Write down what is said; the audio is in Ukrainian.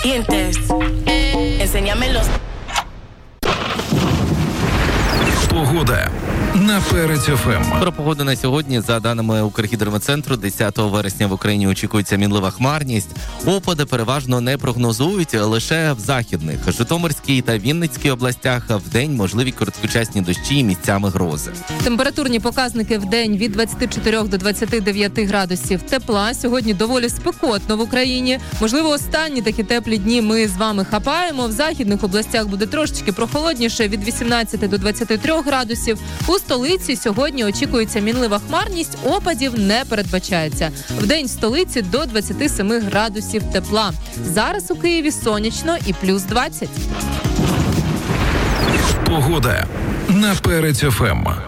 dientes. Enséñamelos. Погода на Перець ФМ. Про погоду на сьогодні, за даними Укргідрометцентру, 10 вересня в Україні очікується мінлива хмарність. Опади переважно не прогнозують, лише в західних, Житомирській та Вінницькій областях вдень можливі короткочасні дощі і місцями грози. Температурні показники вдень від 24 до 29 градусів тепла. Сьогодні доволі спекотно в Україні. Можливо, останні такі теплі дні ми з вами хапаємо. В західних областях буде трошечки прохолодніше, від 18 до 23 градусів. У столиці сьогодні очікується мінлива хмарність, опадів не передбачається. Вдень в столиці до 27 градусів тепла. Зараз у Києві сонячно і плюс 20. Погода на Перець ФМ.